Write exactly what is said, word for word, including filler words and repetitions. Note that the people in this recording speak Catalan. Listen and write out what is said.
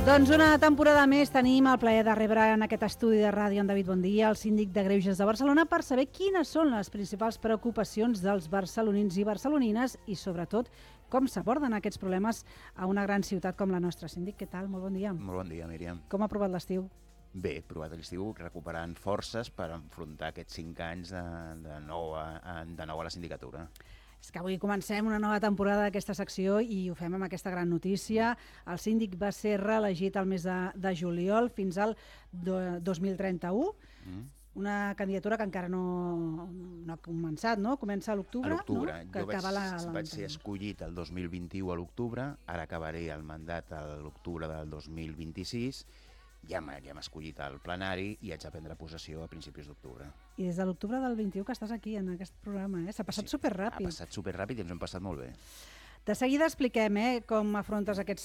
Doncs una temporada més tenim el plaer de rebre en aquest estudi de ràdio en David Bondia, el síndic de Greuges de Barcelona, per saber quines són les principals preocupacions dels barcelonins i barcelonines i, sobretot, com s'aborden aquests problemes a una gran ciutat com la nostra. Síndic, què tal? Molt bon dia. Molt bon dia, Míriam. Com ha provat l'estiu? Bé, provat l'estiu recuperant forces per enfrontar aquests cinc anys de, de, nou, a, de nou a la sindicatura. És que avui comencem una nova temporada d'aquesta secció i ho fem amb aquesta gran notícia. El síndic va ser reelegit el mes de, de juliol fins al do, dos mil trenta-u. Mm. Una candidatura que encara no, no ha començat, no? Comença a l'octubre, A l'octubre. No? Que jo vaig, la, la... vaig ser escollit el dos mil vint-i-u a l'octubre, ara acabaré el mandat a l'octubre del dos mil vint-i-sis, ja m'ha ja escollit al plenari i haig de prendre possessió a principis d'octubre. I des de l'octubre del vint-i-u que estàs aquí en aquest programa, eh? S'ha passat sí, superràpid. Ha passat superràpid i ens ho hem passat molt bé. De seguida expliquem eh, com afrontes aquests